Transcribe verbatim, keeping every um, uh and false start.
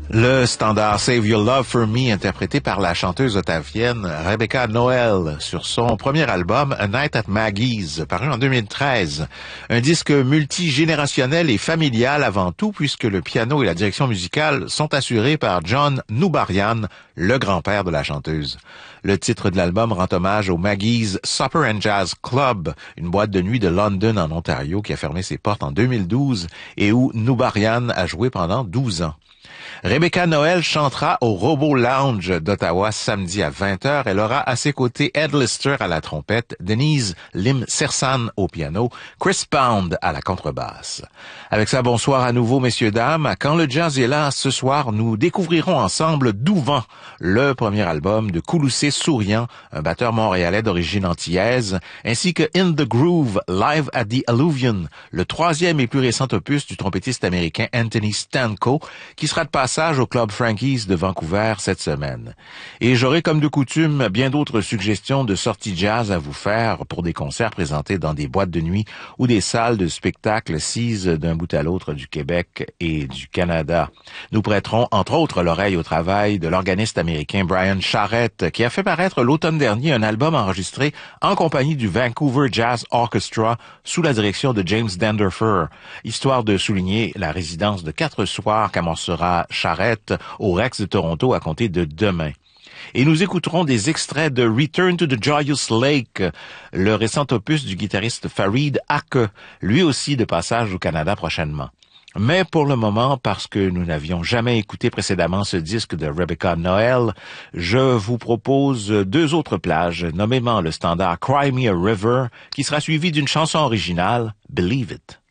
Le standard Save Your Love for Me, interprété par la chanteuse ottavienne Rebecca Noel sur son premier album A Night at Maggie's, paru en deux mille treize. Un disque multigénérationnel et familial avant tout, puisque le piano et la direction musicale sont assurés par John Nubarian, le grand-père de la chanteuse. Le titre de l'album rend hommage au Maggie's Supper and Jazz Club, une boîte de nuit de London en Ontario qui a fermé ses portes en deux mille douze et où Nubarian a joué pendant douze ans. Rebecca Noel chantera au Robo Lounge d'Ottawa samedi à vingt heures. Elle aura à ses côtés Ed Lister à la trompette, Denise Lim Sersan au piano, Chris Pound à la contrebasse. Avec ça, bonsoir à nouveau, messieurs, dames. Quand le jazz est là, ce soir, nous découvrirons ensemble Douvent, le premier album de Kouloussé Souriant, un batteur montréalais d'origine antillaise, ainsi que In the Groove, Live at the Alluvion, le troisième et plus récent opus du trompettiste américain Anthony Stanko, qui sera de passage au Club Frankie's de Vancouver cette semaine. Et j'aurai comme de coutume bien d'autres suggestions de sorties jazz à vous faire pour des concerts présentés dans des boîtes de nuit ou des salles de spectacle sises d'un bout à l'autre du Québec et du Canada. Nous prêterons entre autres l'oreille au travail de l'organiste américain Brian Charrette, qui a fait paraître l'automne dernier un album enregistré en compagnie du Vancouver Jazz Orchestra sous la direction de James Danderfer, histoire de souligner la résidence de quatre soirs qu'amorcera Charrette au Rex de Toronto à compter de demain. Et nous écouterons des extraits de Return to the Joyous Lake, le récent opus du guitariste Farid Ake, lui aussi de passage au Canada prochainement. Mais pour le moment, parce que nous n'avions jamais écouté précédemment ce disque de Rebecca Noel, je vous propose deux autres plages, nommément le standard Cry Me a River, qui sera suivi d'une chanson originale, Believe It.